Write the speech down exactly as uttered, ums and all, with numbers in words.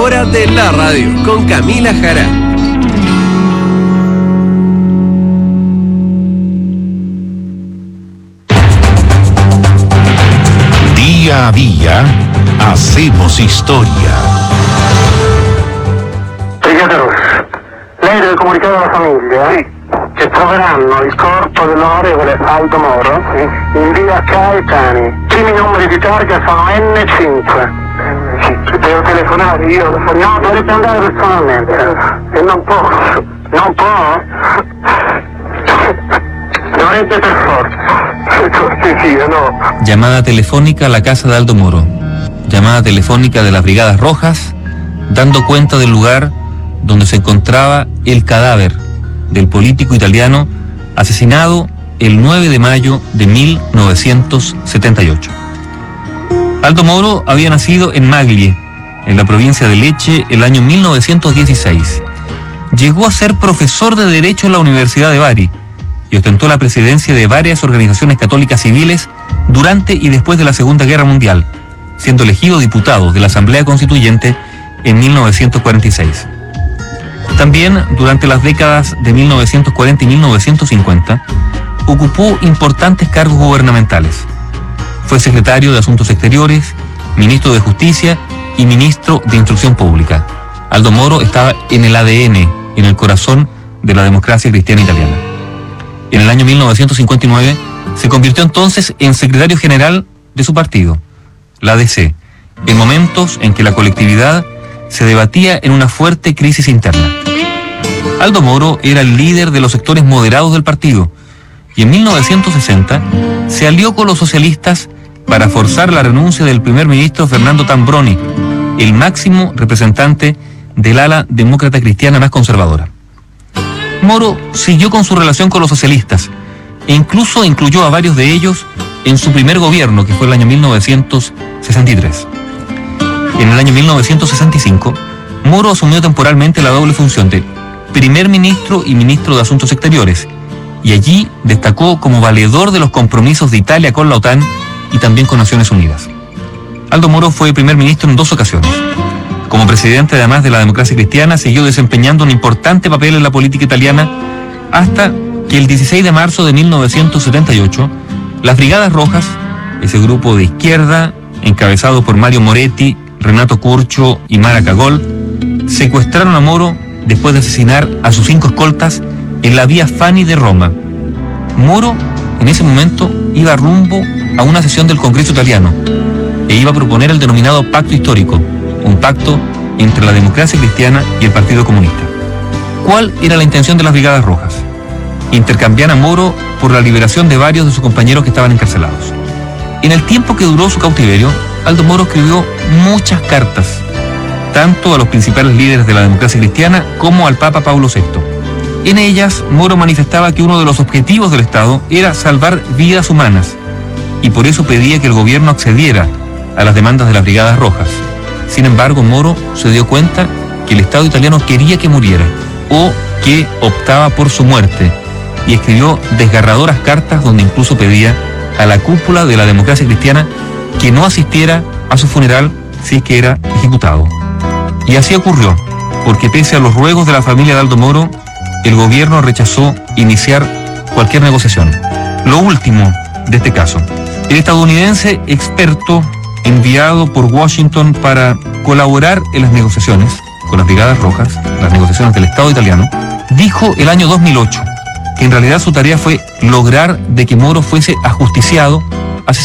hora de la radio con Camila Jara. Día a día hacemos historia. Brigadier, lei deve comunicare alla famiglia sì. che troveranno il corpo dell'onorevole Aldo Moro sì. in via Caetani. I primi numeri di targa sono enne cinque. Devo telefonare io? No, dovete andare personalmente. E non posso. Non può? Dovete per forza. Sì, sì, no. Llamada telefónica a la casa de Aldo Moro. Llamada telefónica de las Brigadas Rojas, dando cuenta del lugar donde se encontraba el cadáver del político italiano asesinado el nueve de mayo de mil novecientos setenta y ocho. Aldo Moro había nacido en Maglie, en la provincia de Lecce, el año mil novecientos dieciséis. Llegó a ser profesor de Derecho en la Universidad de Bari y ostentó la presidencia de varias organizaciones católicas civiles durante y después de la Segunda Guerra Mundial, siendo elegido diputado de la Asamblea Constituyente en mil novecientos cuarenta y seis. También, durante las décadas de mil novecientos cuarenta y mil novecientos cincuenta, ocupó importantes cargos gubernamentales. Fue secretario de Asuntos Exteriores, ministro de Justicia y ministro de Instrucción Pública. Aldo Moro estaba en el A D N, en el corazón de la democracia cristiana italiana. En el año mil novecientos cincuenta y nueve se convirtió entonces en secretario general de su partido, la A D C, en momentos en que la colectividad se debatía en una fuerte crisis interna. Aldo Moro era el líder de los sectores moderados del partido y en mil novecientos sesenta se alió con los socialistas para forzar la renuncia del primer ministro Fernando Tambroni, el máximo representante del ala demócrata cristiana más conservadora. Moro siguió con su relación con los socialistas e incluso incluyó a varios de ellos en su primer gobierno, que fue el año mil novecientos sesenta y tres. En el año mil novecientos sesenta y cinco, Moro asumió temporalmente la doble función de primer ministro y ministro de Asuntos Exteriores, y allí destacó como valedor de los compromisos de Italia con la OTAN y también con Naciones Unidas. Aldo Moro fue primer ministro en dos ocasiones. Como presidente, además de la democracia cristiana, siguió desempeñando un importante papel en la política italiana hasta que el dieciséis de marzo de mil novecientos setenta y ocho, las Brigadas Rojas, ese grupo de izquierda encabezado por Mario Moretti, Renato Curcio y Mara Cagol, secuestraron a Moro después de asesinar a sus cinco escoltas en la vía Fani de Roma. Moro, en ese momento, iba rumbo a una sesión del Congreso italiano e iba a proponer el denominado Pacto Histórico, un pacto entre la democracia cristiana y el Partido Comunista. ¿Cuál era la intención de las Brigadas Rojas? Intercambiar a Moro por la liberación de varios de sus compañeros que estaban encarcelados. En el tiempo que duró su cautiverio, Aldo Moro escribió muchas cartas, tanto a los principales líderes de la democracia cristiana como al Papa Pablo sexto. En ellas, Moro manifestaba que uno de los objetivos del Estado era salvar vidas humanas, y por eso pedía que el gobierno accediera a las demandas de las Brigadas Rojas. Sin embargo, Moro se dio cuenta que el Estado italiano quería que muriera, o que optaba por su muerte, y escribió desgarradoras cartas donde incluso pedía a la cúpula de la democracia cristiana que no asistiera a su funeral si es que era ejecutado. Y así ocurrió, porque pese a los ruegos de la familia de Aldo Moro, el gobierno rechazó iniciar cualquier negociación. Lo último de este caso, el estadounidense experto enviado por Washington para colaborar en las negociaciones con las Brigadas Rojas, las negociaciones del Estado italiano, dijo el año dos mil ocho que en realidad su tarea fue lograr de que Moro fuese ajusticiado